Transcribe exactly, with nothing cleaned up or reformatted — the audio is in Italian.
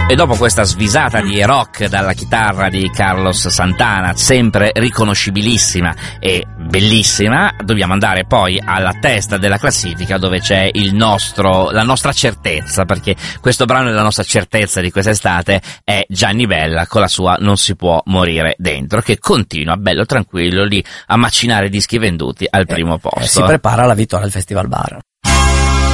E dopo questa svisata di rock dalla chitarra di Carlos Santana, sempre riconoscibilissima e bellissima, dobbiamo andare poi alla testa della classifica, dove c'è il nostro, la nostra certezza, perché questo brano è la nostra certezza di quest'estate, è Gianni Bella con la sua Non si può morire dentro, che continua bello tranquillo lì a macinare dischi venduti al primo posto. Eh, si prepara alla vittoria al Festival Bar.